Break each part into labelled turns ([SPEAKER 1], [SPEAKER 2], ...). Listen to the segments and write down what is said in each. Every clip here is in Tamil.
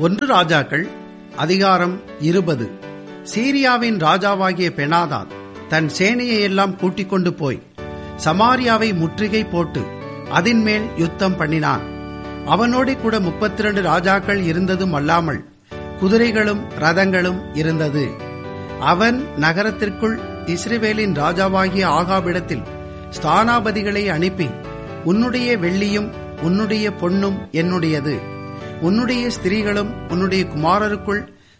[SPEAKER 1] ஒன்று ராஜாக்கள் அதிகாரம் 20. சீரியாவின் ராஜாவாகிய பெனாதாத் தன் சேனையை எல்லாம் கூட்டிக் கொண்டு போய் சமாரியாவை முற்றுகை போட்டு அதன் மேல் யுத்தம் பண்ணினான். அவனோட கூட 32 ராஜாக்கள் இருந்ததும் அல்லாமல் குதிரைகளும் ரதங்களும் இருந்தது. அவன் நகரத்திற்குள் இஸ்ரவேலின் ராஜாவாகிய ஆகாபிடத்தில் ஸ்தானாபதிகளை அனுப்பி, உன்னுடைய வெள்ளியும் உன்னுடைய பொன்னும் என்னுடையது, உன்னுடைய ஸ்திரீகளும் உன்னுடைய குமாரருக்குள்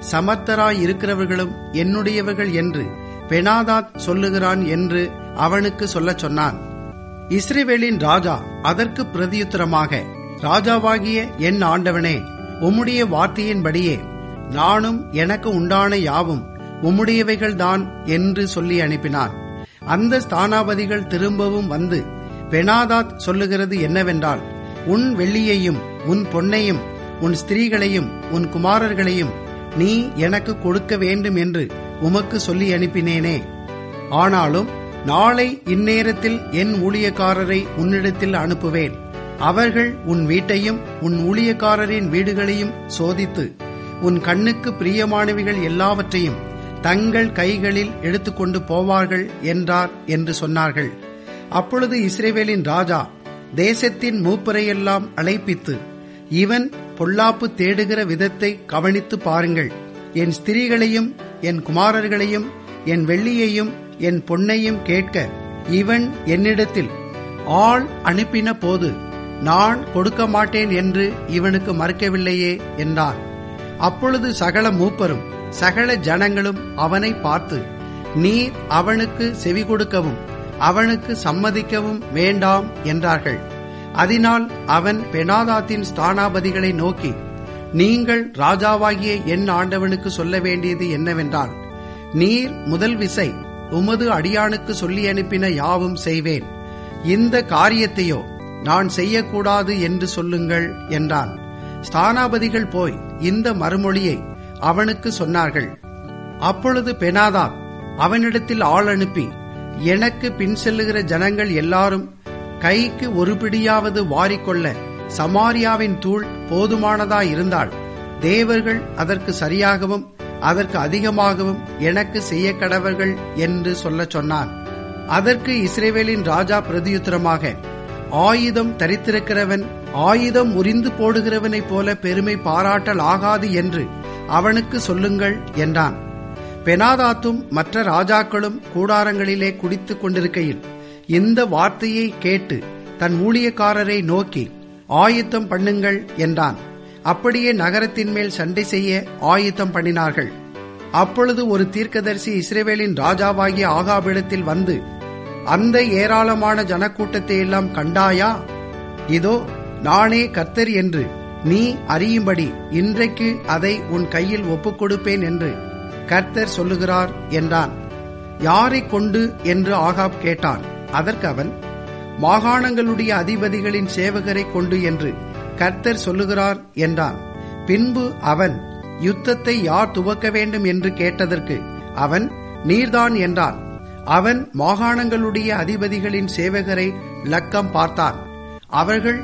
[SPEAKER 1] சமர்த்தராயிருக்கிறவர்களும் என்னுடையவர்கள் என்று பெனாதாத் சொல்லுகிறான் என்று அவனுக்கு சொல்லச் சொன்னான். இஸ்ரவேலின் ராஜா அதற்கு பிரதியுத்தரமாக, ராஜாவாகிய என் ஆண்டவனே, உம்முடைய வார்த்தையின்படியே நானும் எனக்கு உண்டான யாவும் உம்முடையவைகள்தான் என்று சொல்லி அனுப்பினான். அந்த ஸ்தானாபதிகள் திரும்பவும் வந்து, பெனாதாத் சொல்லுகிறது என்னவென்றால், உன் வெள்ளியையும் உன் பொன்னையும் உன் ஸ்திரீகளையும் உன் குமாரர்களையும் நீ எனக்கு கொடுக்க வேண்டும் என்று உமக்கு சொல்லி அனுப்பினேனே. ஆனாலும் நாளை இந்நேரத்தில் என் ஊழியக்காரரை உன்னிடத்தில் அனுப்புவேன். அவர்கள் உன் வீட்டையும் உன் ஊழியக்காரரின் வீடுகளையும் சோதித்து உன் கண்ணுக்கு பிரியமானவைகள் எல்லாவற்றையும் தங்கள் கைகளில் எடுத்துக்கொண்டு போவார்கள் என்றார் என்று சொன்னார்கள். அப்பொழுது இஸ்ரவேலின் ராஜா தேசத்தின் மூப்பரையெல்லாம் அழைப்பித்து, இவன் பொல்லாப்பு தேடுகிற விதத்தை கவனித்து பாருங்கள். என் ஸ்திரீகளையும் என் குமாரர்களையும் என் வெள்ளியையும் என் பொன்னையும் கேட்க இவன் என்னிடத்தில் ஆள் அனுப்பின போது நான் கொடுக்க மாட்டேன் என்று இவனுக்கு மறுக்கவில்லையே என்றார். அப்பொழுது சகல மூப்பரும் சகல ஜனங்களும் அவனை பார்த்து, நீர் அவனுக்கு செவி கொடுக்கவும் அவனுக்கு சம்மதிக்கவும் வேண்டாம் என்றார்கள். அதனால் அவன் பெனாதாத்தின் ஸ்தானாபதிகளை நோக்கி, நீங்கள் ராஜாவாகிய என் ஆண்டவனுக்கு சொல்ல வேண்டியது என்னவென்றால், நீர் முதல் விசை உமது அடியானுக்கு சொல்லி அனுப்பின யாவும் செய்வேன், இந்த காரியத்தையோ நான் செய்யக்கூடாது என்று சொல்லுங்கள் என்றான். ஸ்தானாபதிகள் போய் இந்த மறுமொழியை அவனுக்கு சொன்னார்கள். அப்பொழுது பெனாதாத் அவனிடத்தில் ஆள் அனுப்பி, எனக்கு பின் செல்லுகிற ஜனங்கள் எல்லாரும் கைக்கு ஒரு பிடியாவது வாரிக்கொள்ள சமாரியாவின் தூள் போதுமானதாயிருந்தால் தேவர்கள் அதற்கு சரியாகவும் அதற்கு அதிகமாகவும் எனக்கு செய்ய கடவர்கள் என்று சொல்லச் சொன்னான். அதற்கு இஸ்ரவேலின் ராஜா பிரதியுத்தரமாக, ஆயுதம் தரித்திருக்கிறவன் ஆயுதம் உரிந்து போடுகிறவனைப் போல பெருமை பாராட்டல் ஆகாது என்று அவனுக்கு சொல்லுங்கள் என்றான். பெனாதாத்தும் மற்ற ராஜாக்களும் கூடாரங்களிலே குடித்துக் கொண்டிருக்கையில் இந்த வார்த்தையை கேட்டு தன் ஊழியக்காரரை நோக்கி, ஆயுத்தம் பண்ணுங்கள் என்றான். அப்படியே நகரத்தின் மேல் சண்டை செய்ய ஆயுத்தம் பண்ணினார்கள். அப்பொழுது ஒரு தீர்க்கதரிசி இஸ்ரவேலின் ராஜாவாகிய ஆகாபிடத்தில் வந்து, அந்த ஏராளமான ஜனக்கூட்டத்தை எல்லாம் கண்டாயா? இதோ நானே கர்த்தர் என்று நீ அறியும்படி இன்றைக்கு அதை உன் கையில் ஒப்புக் கொடுப்பேன் என்று கர்த்தர் சொல்லுகிறார் என்றான். யாரை கொண்டு என்று ஆகாப் கேட்டான். அதற்கு அவன், மாகாணங்களுடைய அதிபதிகளின் சேவகரை கொண்டு என்று கர்த்தர் சொல்லுகிறார் என்றான். பின்பு அவன், யுத்தத்தை யார் துவக்க வேண்டும் என்று கேட்டதற்கு அவன், நீர்தான் என்றான். அவன் மாகாணங்களுடைய அதிபதிகளின் சேவகரை லக்கம் பார்த்தான். அவர்கள்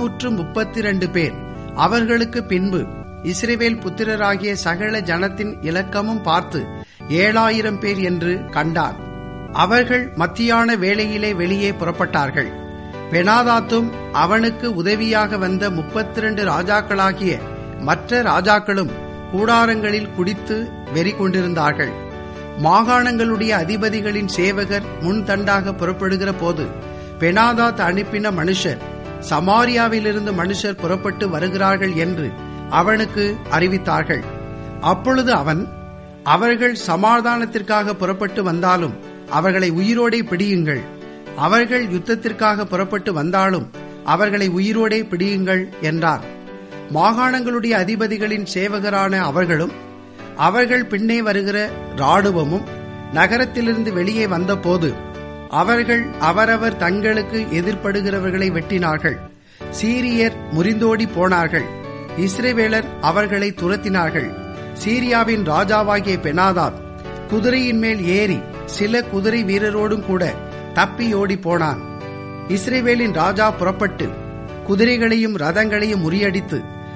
[SPEAKER 1] 232 பேர். அவர்களுக்கு பின்பு இஸ்ரவேல் புத்திரராகிய சகல ஜனத்தின் இலக்கமும் பார்த்து 7000 பேர் என்று கண்டான். அவர்கள் மத்தியான வேளையிலே வெளியே புறப்பட்டார்கள். பெனாதாத்தும் அவனுக்கு உதவியாக வந்த 32 ராஜாக்களாகிய மற்ற ராஜாக்களும் கூடாரங்களில் குடித்து வெறி கொண்டிருந்தார்கள். மாகாணங்களுடைய அதிபதிகளின் சேவகர் முன்தண்டாக புறப்படுகிற போது பெனாதாத் அனுப்பின மனுஷர், சமாரியாவிலிருந்து மனுஷர் புறப்பட்டு வருகிறார்கள் என்று அவனுக்கு அறிவித்தார்கள். அப்பொழுது அவன், அவர்கள் சமாதானத்திற்காக புறப்பட்டு வந்தாலும் அவர்களை உயிரோடே பிடியுங்கள், அவர்கள் யுத்தத்திற்காக புறப்பட்டு வந்தாலும் அவர்களை உயிரோடே பிடியுங்கள் என்றார். மாகாணங்களுடைய அதிபதிகளின் சேவகரான அவர்களும் அவர்கள் பின்னே வருகிற இராணுவமும் நகரத்திலிருந்து வெளியே வந்தபோது அவர்கள் அவரவர் தங்களுக்கு எதிர்ப்படுகிறவர்களை வெட்டினார்கள். சீரியர் முறிந்தோடி போனார்கள். இஸ்ரவேலர் அவர்களை துரத்தினார்கள். சீரியாவின் ராஜாவாகிய பெனாதாத் குதிரையின் மேல் ஏறி சில குதிரை வீரரோடும் கூட தப்பியோடி போனான். இஸ்ரவேலின் ராஜா புறப்பட்டு குதிரைகளையும் ரதங்களையும் முறியடித்து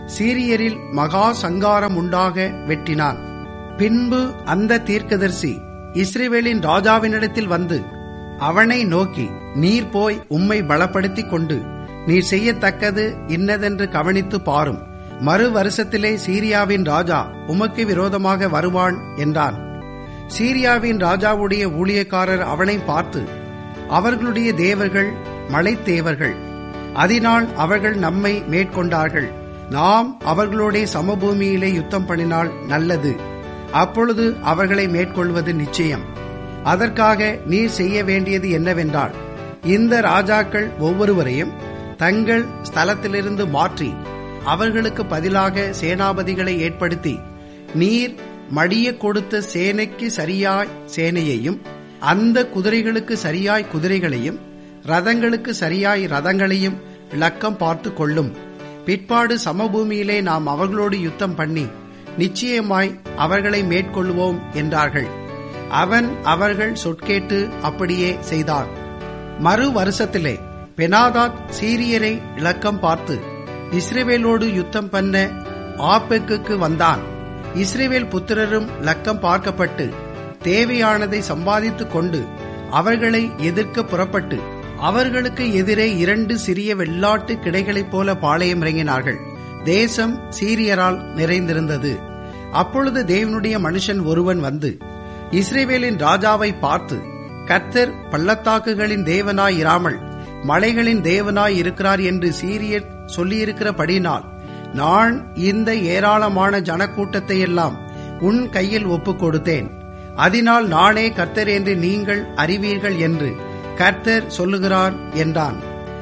[SPEAKER 1] சீரியரில் மகா சங்காரம் உண்டாக வெட்டினான். பின்பு அந்த தீர்க்கதரிசி இஸ்ரவேலின் ராஜாவினிடத்தில் வந்து அவனை நோக்கி, நீர் போய் உம்மை பலப்படுத்திக் கொண்டு நீர் செய்யத்தக்கது இன்னதென்று கவனித்து பாரும். மறு வருஷத்திலே சீரியாவின் ராஜா உமக்கு விரோதமாக வருவான் என்றான். சீரியாவின் ராஜாவுடைய ஊழியக்காரர் அவனை பார்த்து, அவர்களுடைய தேவர்கள் மலைத்தேவர்கள், அதனால் அவர்கள் நம்மை மேற்கொண்டார்கள். நாம் அவர்களோட சமபூமியிலே யுத்தம் பண்ணினால் நல்லது. அப்பொழுது அவர்களை மேற்கொள்வது நிச்சயம். அதற்காக நீர் செய்ய வேண்டியது என்னவென்றால், இந்த ராஜாக்கள் ஒவ்வொருவரையும் தங்கள் ஸ்தலத்திலிருந்து மாற்றி அவர்களுக்கு பதிலாக சேனாபதிகளை ஏற்படுத்தி, நீர் மடிய கொடுத்த சேனைக்கு சரியாய் சேனையையும், அந்த குதிரைகளுக்கு சரியாய் குதிரைகளையும், ரதங்களுக்கு சரியாய் ரதங்களையும் இலக்கம் பார்த்து கொள்ளும். பிற்பாடு சமபூமியிலே நாம் அவர்களோடு யுத்தம் பண்ணி நிச்சயமாய் அவர்களை மேற்கொள்வோம் என்றார்கள். அவன் அவர்கள் சொற்கேட்டு அப்படியே செய்தான். மறு வருஷத்திலே பெனாதாத் சீரியரை இலக்கம் பார்த்து இஸ்ரவேலோடு யுத்தம் பண்ண ஆப்பெக்குக்கு வந்தான். இஸ்ரவேல் புத்திரரும் லக்கம் பார்க்கப்பட்டு தேவையானதை சம்பாதித்துக் கொண்டு அவர்களை எதிர்க்க புறப்பட்டு அவர்களுக்கு எதிரே 2 சிறிய வெள்ளாட்டு கிடைகளைப் போல பாளையம் இறங்கினார்கள். தேசம் சீரியரால் நிறைந்திருந்தது. அப்பொழுது தேவனுடைய மனுஷன் ஒருவன் வந்து இஸ்ரவேலின் ராஜாவை பார்த்து, கர்த்தர் பள்ளத்தாக்குகளின் தேவனாயிராமல் மலைகளின் தேவனாய் இருக்கிறார் என்று சீரியர் சொல்லியிருக்கிறபடினால் நான் இந்த ஏராளமான ஜனக்கூட்டத்தை எல்லாம் உன் கையில் ஒப்புக் கொடுத்தேன். அதனால் நானே கர்த்தர் என்று நீங்கள் அறிவீர்கள் என்று கர்த்தர் சொல்லுகிறார் என்றான்.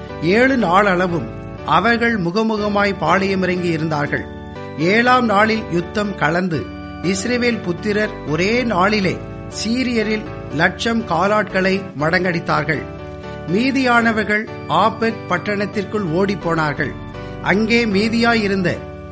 [SPEAKER 1] 7 நாளளவும் அவர்கள் முகமுகமாய் பாளையமிறங்கி இருந்தார்கள். 7ஆம் நாளில் யுத்தம் கலந்து இஸ்ரவேல் புத்திரர் ஒரே நாளிலே சீரியரில் 1,00,000 காலாட்களை மடங்கடித்தார்கள். மீதியானவர்கள் ஆப்பெக் பட்டணத்திற்குள் ஓடிப்போனார்கள். அங்கே மீதியாயிருந்த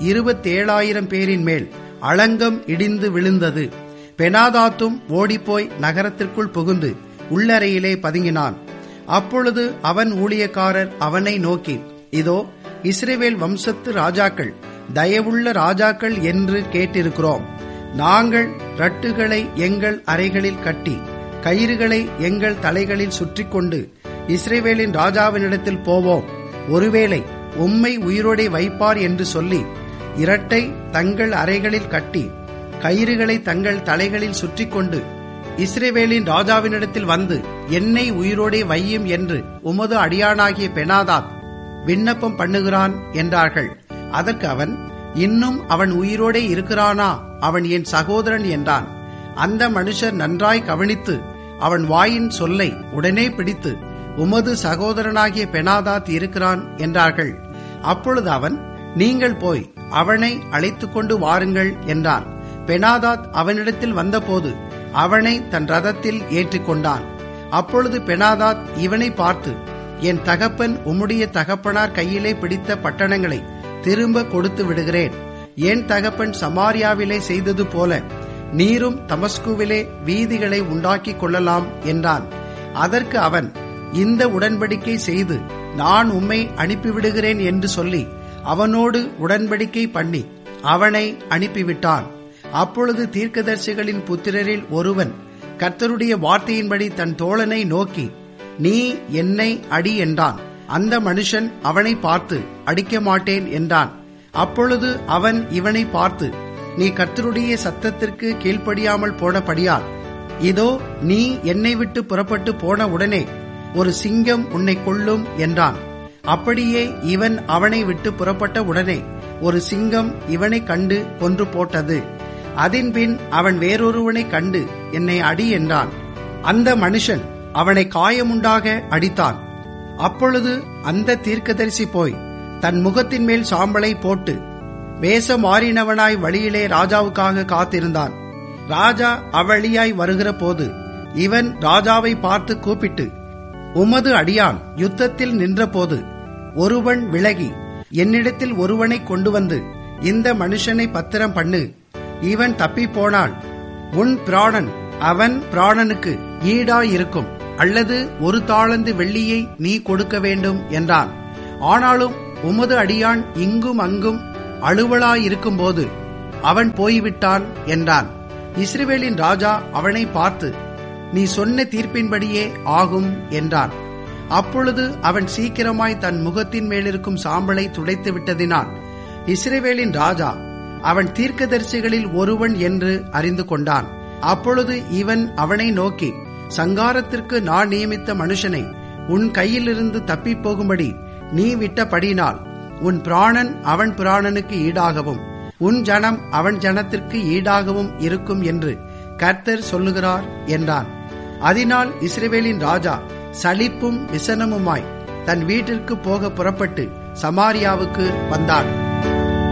[SPEAKER 1] 27,000 பேரின் மேல் அளங்கம் இடிந்து விழுந்தது. பெனாதாத்தும் ஓடிப்போய் நகரத்திற்குள் புகுந்து உள்ளறையிலே பதுங்கினான். அப்பொழுது அவன் ஊழியக்காரர் அவனை நோக்கி, இதோ இஸ்ரவேல் வம்சத்து ராஜாக்கள் தயவுள்ள ராஜாக்கள் என்று கேட்டிருக்கிறோம். நாங்கள் ரட்டுகளை எங்கள் அறைகளில் கட்டி கயிறுகளை எங்கள் தலைகளில் சுற்றி கொண்டு இஸ்ரவேலின் ராஜாவினிடத்தில் போவோம். ஒருவேளை உம்மை உயிரோடே வைப்பார் என்று சொல்லி இரட்டை தங்கள் அறைகளில் கட்டி கயிறுகளை தங்கள் தலைகளில் சுற்றி கொண்டு இஸ்ரவேலின் ராஜாவினிடத்தில் வந்து என்னை உயிரோடே வையும் என்று உமது அடியானாகிய பெனாதாத் விண்ணப்பம் பண்ணுகிறான் என்றார்கள். அதற்கு அவன், இன்னும் அவன் உயிரோடே இருக்கிறானா? அவன் என் சகோதரன் என்றான். அந்த மனுஷர் நன்றாய் கவனித்து அவன் வாயின் சொல்லை உடனே பிடித்து, உமது சகோதரனாகிய பெனாதாத் இருக்கிறான் என்றார்கள். அப்பொழுது அவன், நீங்கள் போய் அவனை அழைத்துக் கொண்டு வாருங்கள் என்றான். பெனாதாத் அவனிடத்தில் வந்தபோது அவனை தன் ரதத்தில் ஏற்றிக்கொண்டான். அப்பொழுது பெனாதாத் இவனை பார்த்து, என் தகப்பன் உம்முடைய தகப்பனார் கையிலே பிடித்த பட்டணங்களை திரும்ப கொடுத்து விடுகிறேன். என் தகப்பன் சமாரியாவிலே செய்தது போல நீரும் தமஸ்குவிலே வீதிகளை உண்டாக்கிக் கொள்ளலாம் என்றான். அதற்கு அவன், இந்த உடன்படிக்கை செய்து நான் உம்மை அனுப்பிவிடுகிறேன் என்று சொல்லி அவனோடு உடன்படிக்கை பண்ணி அவனை அனுப்பிவிட்டான். அப்பொழுது தீர்க்கதரிசிகளின் புத்திரரில் ஒருவன் கர்த்தருடைய வார்த்தையின்படி தன் தோழனை நோக்கி, நீ என்னை அடி என்றான். அந்த மனுஷன் அவனை பார்த்து, அடிக்க மாட்டேன் என்றான். அப்பொழுது அவன் இவனை பார்த்து, நீ கர்த்தருடைய சத்தத்திற்கு கீழ்ப்படியாமல் போனபடியால் இதோ நீ என்னை விட்டு புறப்பட்டு போன உடனே ஒரு சிங்கம் உன்னை கொல்லும் என்றான். அப்படியே இவன் அவனை விட்டு புறப்பட்ட உடனே ஒரு சிங்கம் இவனை கண்டு கொன்று போட்டது. அதன்பின் அவன் வேறொருவனை கண்டு என்னை அடி என்றான். அந்த மனுஷன் அவனை காயமுண்டாக அடித்தான். அப்பொழுது அந்த தீர்க்கதரிசி போய் தன் முகத்தின் மேல் சாம்பலை போட்டு வேஷம் மாறினவனாய் வழியிலே ராஜாவுக்காக காத்திருந்தான். ராஜா அவ்வழியாய் வருகிற போது இவன் ராஜாவை பார்த்து கூப்பிட்டு, உமது அடியான் யுத்தத்தில் நின்றபோது ஒருவன் விலகி என்னிடத்தில் ஒருவனை கொண்டு வந்து இந்த மனுஷனை பத்திரம் பண்ணு, இவன் தப்பி போனால் உன் பிராணன் அவன் பிராணனுக்கு ஈடாயிருக்கும், அல்லது 1 தாலந்து வெள்ளியை நீ கொடுக்க வேண்டும் என்றான். ஆனாலும் உமது அடியான் இங்கும் அங்கும் அலுவலாயிருக்கும்போது அவன் போய்விட்டான் என்றான். இஸ்ரவேலின் ராஜா அவனை பார்த்து, நீ சொன்ன தீர்ப்பின்படியே ஆகும் என்றான். அப்பொழுது அவன் சீக்கிரமாய் தன் முகத்தின் மேலிருக்கும் சாம்பலை துடைத்து விட்டதினால் இஸ்ரவேலின் ராஜா அவன் தீர்க்கதரிசிகளில் ஒருவன் என்று அறிந்து கொண்டான். அப்பொழுது இவன் அவனை நோக்கி, சங்காரத்திற்கு நான் நியமித்த மனுஷனை உன் கையிலிருந்து தப்பி போகும்படி நீ விட்டபடினால் உன் பிராணன் அவன் பிராணனுக்கு ஈடாகவும் உன் ஜனம் அவன் ஜனத்திற்கு ஈடாகவும் இருக்கும் என்று கர்த்தர் சொல்லுகிறார் என்றான். அதனால் இஸ்ரவேலின் ராஜா சலிப்பும் விசனமுமாய் தன் வீட்டிற்கு போக புறப்பட்டு சமாரியாவுக்கு வந்தான்.